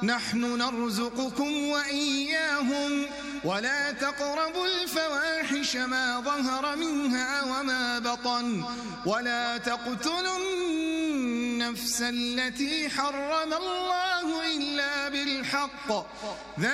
نحن نرزقكم وإياهم ولا تقربوا الفواحش ما ظهر منها وما بطن ولا تقتلوا النفس التي حرم الله إلا بالحق